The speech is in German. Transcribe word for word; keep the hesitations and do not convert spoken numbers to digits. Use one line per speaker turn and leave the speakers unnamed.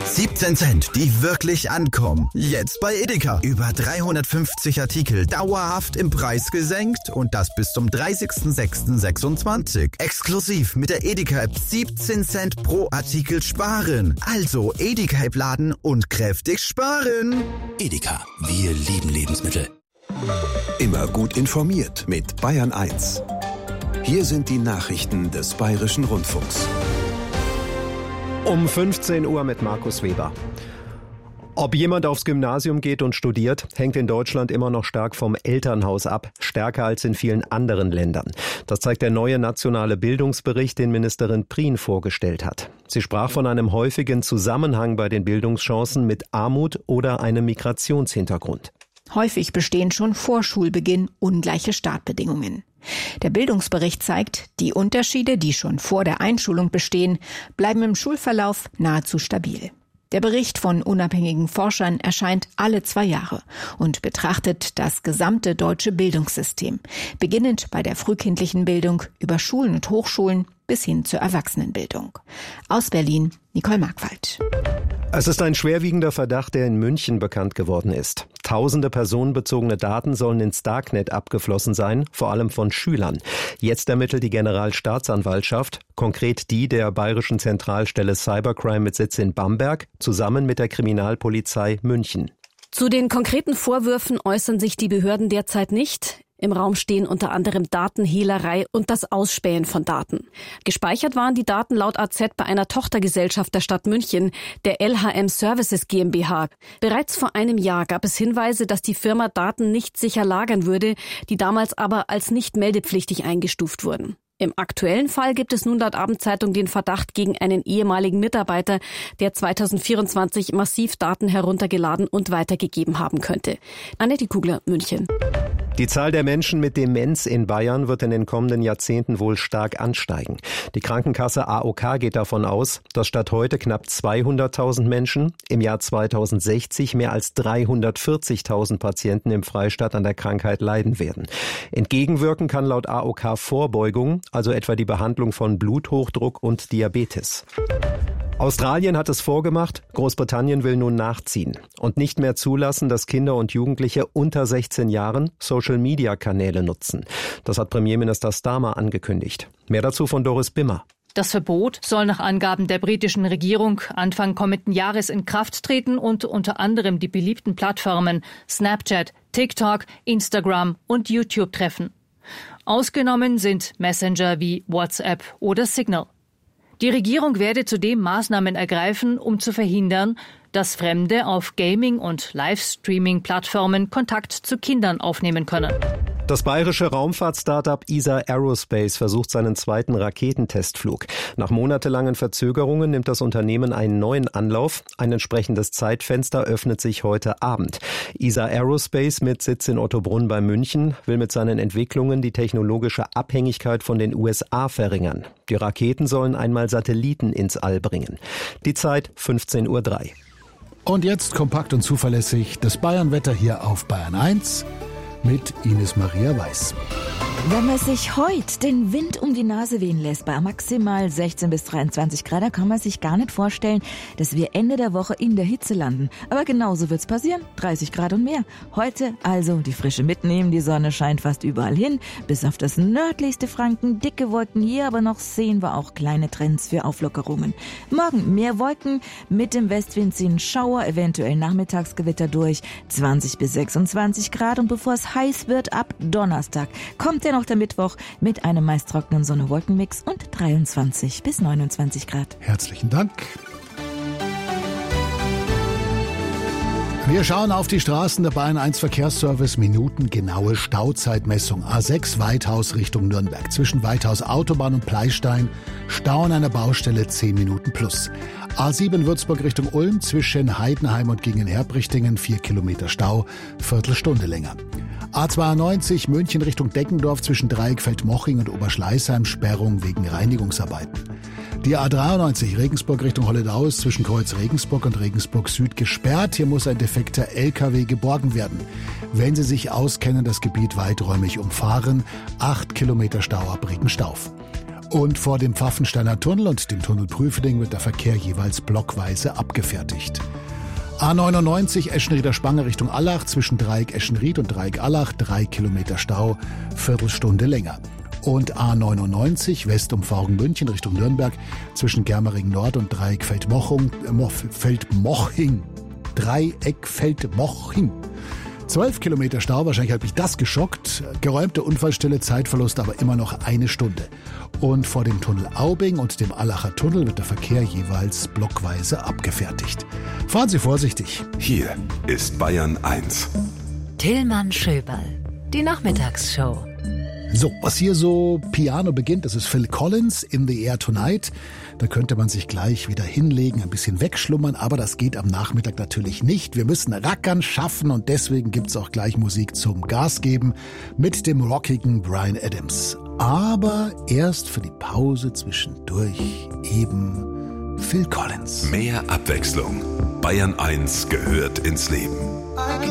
siebzehn Cent, die wirklich ankommen. Jetzt bei Edeka. Über dreihundertfünfzig Artikel dauerhaft im Preis gesenkt und das bis zum dreißigsten sechsten sechsundzwanzig. Exklusiv mit der Edeka-App siebzehn Cent pro Artikel sparen. Also Edeka-App laden und kräftig sparen.
Edeka, wir lieben Lebensmittel.
Immer gut informiert mit Bayern eins. Hier sind die Nachrichten des Bayerischen Rundfunks.
Um fünfzehn Uhr mit Markus Weber. Ob jemand aufs Gymnasium geht und studiert, hängt in Deutschland immer noch stark vom Elternhaus ab, stärker als in vielen anderen Ländern. Das zeigt der neue nationale Bildungsbericht, den Ministerin Prien vorgestellt hat. Sie sprach von einem häufigen Zusammenhang bei den Bildungschancen mit Armut oder einem Migrationshintergrund.
Häufig bestehen schon vor Schulbeginn ungleiche Startbedingungen. Der Bildungsbericht zeigt, die Unterschiede, die schon vor der Einschulung bestehen, bleiben im Schulverlauf nahezu stabil. Der Bericht von unabhängigen Forschern erscheint alle zwei Jahre und betrachtet das gesamte deutsche Bildungssystem, beginnend bei der frühkindlichen Bildung über Schulen und Hochschulen bis hin zur Erwachsenenbildung. Aus Berlin, Nicole Markwald.
Es ist ein schwerwiegender Verdacht, der in München bekannt geworden ist. Tausende personenbezogene Daten sollen ins Darknet abgeflossen sein, vor allem von Schülern. Jetzt ermittelt die Generalstaatsanwaltschaft, konkret die der Bayerischen Zentralstelle Cybercrime mit Sitz in Bamberg, zusammen mit der Kriminalpolizei München.
Zu den konkreten Vorwürfen äußern sich die Behörden derzeit nicht. Im Raum stehen unter anderem Datenhehlerei und das Ausspähen von Daten. Gespeichert waren die Daten laut A Z bei einer Tochtergesellschaft der Stadt München, der L H M Services GmbH. Bereits vor einem Jahr gab es Hinweise, dass die Firma Daten nicht sicher lagern würde, die damals aber als nicht meldepflichtig eingestuft wurden. Im aktuellen Fall gibt es nun laut Abendzeitung den Verdacht gegen einen ehemaligen Mitarbeiter, der zweitausendvierundzwanzig massiv Daten heruntergeladen und weitergegeben haben könnte. Annette Kugler, München.
Die Zahl der Menschen mit Demenz in Bayern wird in den kommenden Jahrzehnten wohl stark ansteigen. Die Krankenkasse A O K geht davon aus, dass statt heute knapp zweihunderttausend Menschen im Jahr zweitausendsechzig mehr als dreihundertvierzigtausend Patienten im Freistaat an der Krankheit leiden werden. Entgegenwirken kann laut A O K Vorbeugung, also etwa die Behandlung von Bluthochdruck und Diabetes. Australien hat es vorgemacht, Großbritannien will nun nachziehen und nicht mehr zulassen, dass Kinder und Jugendliche unter sechzehn Jahren Social-Media-Kanäle nutzen. Das hat Premierminister Starmer angekündigt. Mehr dazu von Doris Bimmer.
Das Verbot soll nach Angaben der britischen Regierung Anfang kommenden Jahres in Kraft treten und unter anderem die beliebten Plattformen Snapchat, TikTok, Instagram und YouTube treffen. Ausgenommen sind Messenger wie WhatsApp oder Signal. Die Regierung werde zudem Maßnahmen ergreifen, um zu verhindern, dass Fremde auf Gaming- und Livestreaming-Plattformen Kontakt zu Kindern aufnehmen können.
Das bayerische Raumfahrt-Startup E S A Aerospace versucht seinen zweiten Raketentestflug. Nach monatelangen Verzögerungen nimmt das Unternehmen einen neuen Anlauf. Ein entsprechendes Zeitfenster öffnet sich heute Abend. E S A Aerospace mit Sitz in Ottobrunn bei München will mit seinen Entwicklungen die technologische Abhängigkeit von den U S A verringern. Die Raketen sollen einmal Satelliten ins All bringen. Die Zeit fünfzehn Uhr drei.
Und jetzt kompakt und zuverlässig das Bayernwetter hier auf Bayern eins. Mit Ines Maria Weiß.
Wenn man sich heute den Wind um die Nase wehen lässt, bei maximal sechzehn bis dreiundzwanzig Grad, da kann man sich gar nicht vorstellen, dass wir Ende der Woche in der Hitze landen. Aber genauso wird's passieren, dreißig Grad und mehr. Heute also die Frische mitnehmen, die Sonne scheint fast überall hin, bis auf das nördlichste Franken, dicke Wolken hier, aber noch sehen wir auch kleine Trends für Auflockerungen. Morgen mehr Wolken, mit dem Westwind ziehen Schauer, eventuell Nachmittagsgewitter durch, zwanzig bis sechsundzwanzig Grad und bevor es heiß wird, ab Donnerstag kommt der noch der Mittwoch mit einem meist trockenen Sonne-Wolken-Mix und dreiundzwanzig bis neunundzwanzig Grad.
Herzlichen Dank. Wir schauen auf die Straßen der Bayern eins Verkehrsservice. Minutengenaue Stauzeitmessung. A sechs Weithaus Richtung Nürnberg. Zwischen Weithaus Autobahn und Pleistein. Stau an einer Baustelle zehn Minuten plus. A sieben Würzburg Richtung Ulm. Zwischen Heidenheim und Gingen-Herbrichtingen vier Kilometer Stau. Viertelstunde länger. A zweiundneunzig München Richtung Deckendorf zwischen Dreieckfeld-Moching und Oberschleißheim. Sperrung wegen Reinigungsarbeiten. Die A dreiundneunzig Regensburg Richtung Holledau ist zwischen Kreuz Regensburg und Regensburg Süd gesperrt. Hier muss ein defekter L K W geborgen werden. Wenn Sie sich auskennen, das Gebiet weiträumig umfahren. Acht Kilometer Stau ab Regenstauf. Und vor dem Pfaffensteiner Tunnel und dem Tunnel Prüfling wird der Verkehr jeweils blockweise abgefertigt. A neunundneunzig Eschenrieder-Spange Richtung Allach zwischen Dreieck Eschenried und Dreieck Allach, drei Kilometer Stau, Viertelstunde länger. Und A neunundneunzig Westumfahrung München Richtung Nürnberg zwischen Germering Nord und Dreieck Feldmoching, äh, Feldmoching, Dreieck Feldmoching. Zwölf Kilometer Stau, wahrscheinlich hat mich das geschockt. Geräumte Unfallstelle, Zeitverlust aber immer noch eine Stunde. Und vor dem Tunnel Aubing und dem Allacher Tunnel wird der Verkehr jeweils blockweise abgefertigt. Fahren Sie vorsichtig.
Hier ist Bayern eins.
Tillmann Schöberl, die Nachmittagsshow.
So, was hier so Piano beginnt, das ist Phil Collins, In the Air Tonight. Da könnte man sich gleich wieder hinlegen, ein bisschen wegschlummern, aber das geht am Nachmittag natürlich nicht. Wir müssen rackern, schaffen und deswegen gibt's auch gleich Musik zum Gas geben mit dem rockigen Bryan Adams. Aber erst für die Pause zwischendurch eben Phil Collins.
Mehr Abwechslung. Bayern eins gehört ins Leben.